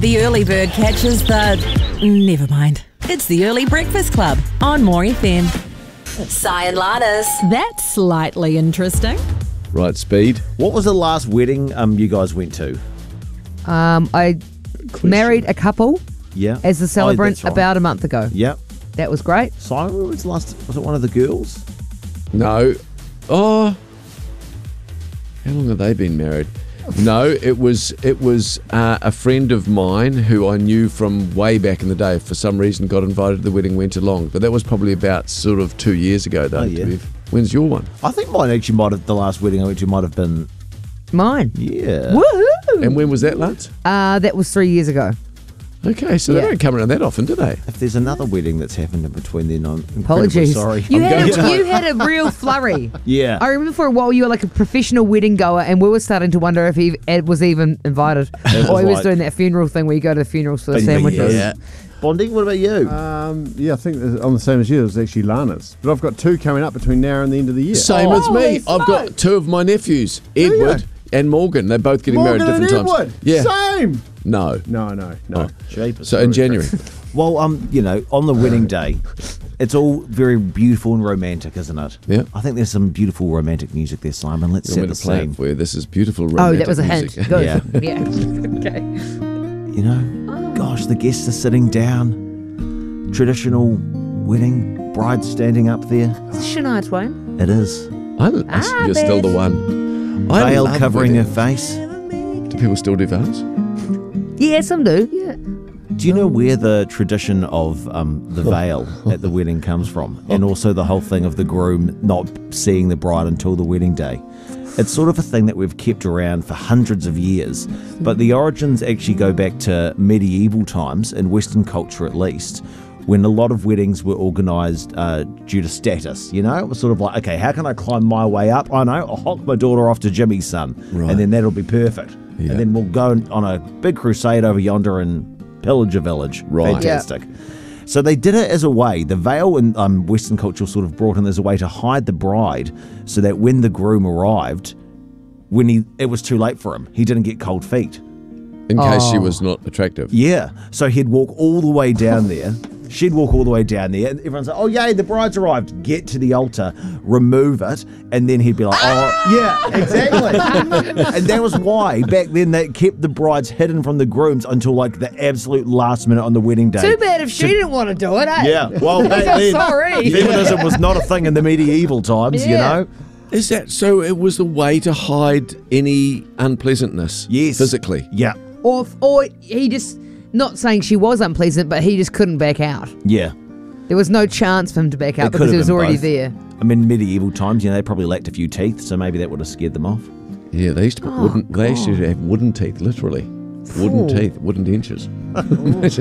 The early bird catches the... Never mind. It's the Early Breakfast Club on More FM. Si and Lannis. That's slightly interesting. Right, Speed. What was the last wedding you guys went to? I married a couple Yeah. as the celebrant that's right. about a month ago. Yep. That was great. Simon, when was the last? Was it one of the girls? No. Oh. How long have they been married? No, it was a friend of mine who I knew from way back in the day. For some reason, got invited to the wedding, went along. But that was probably about sort of 2 years ago, though. Oh, yeah. When's your one? I think mine actually might have. The last wedding I went to might have been. Mine. Yeah. Woohoo! And when was that, Lance? That was 3 years ago. Okay, so Yeah. they don't come around that often, do they? If there's another wedding that's happened in between, then I'm incredibly Apologies. sorry. You I'm had, going- you had a real flurry. Yeah. I remember for a while you were like a professional wedding goer, and we were starting to wonder if Ed was even invited. Or he was like- doing that funeral thing where you go to the funerals for the Yeah. sandwiches. Bondi, what about you? Yeah, I think I'm the same as you. It was actually Lana's. But I've got 2 coming up between now and the end of the year. Same as me. Holy I've got 2 of my nephews, Edward and Morgan. They're both getting married at Morgan different and times. Edward. Yeah. Same. No. No. Oh. Jeepers. So in January. Well, on the wedding day, it's all very beautiful and romantic, isn't it? Yeah. I think there's some beautiful romantic music there, Simon. Let's I'm set going the to play it scene. for you. This is beautiful Oh, romantic that was a music. hint. Good. Yeah. Yeah. Okay. You know, gosh, the guests are sitting down. Traditional wedding, bride standing up there. It's Shania Twain. It is. You're still the one. I Veil love covering her weddings. face. Do people still do vows? Yeah, some do. Yeah. Do you know where the tradition of the veil at the wedding comes from? And also the whole thing of the groom not seeing the bride until the wedding day. It's sort of a thing that we've kept around for hundreds of years, but the origins actually go back to medieval times, in Western culture at least, when a lot of weddings were organised due to status. You know, it was sort of like, okay, how can I climb my way up? I know, I'll hock my daughter off to Jimmy's son, Right. and then that'll be perfect. Yeah. And then we'll go on a big crusade over yonder and pillage a village. Right. Fantastic. So they did it as a way, the veil in Western culture sort of brought in as a way to hide the bride so that when the groom arrived, it was too late for him. He didn't get cold feet. In case she was not attractive. Yeah. So he'd walk all the way down there. She'd walk all the way down there. And everyone's like, oh, yay, the bride's arrived. Get to the altar, remove it. And then he'd be like, oh, yeah, exactly. And that was why back then they kept the brides hidden from the grooms until like the absolute last minute on the wedding day. Too bad if she didn't want to do it, eh? Yeah. Well, back then, Sorry. feminism was not a thing in the medieval times, you Yeah. know? Is that so? It was a way to hide any unpleasantness. Yes. Physically. Yeah. Or he just, not saying she was unpleasant, but he just couldn't back out. Yeah. There was no chance for him to back out It because could he have was been already both. there. I mean, medieval times, they probably lacked a few teeth, so maybe that would have scared them off. Yeah, they used to put wooden. They used to have wooden teeth, literally. Wooden teeth, wooden dentures.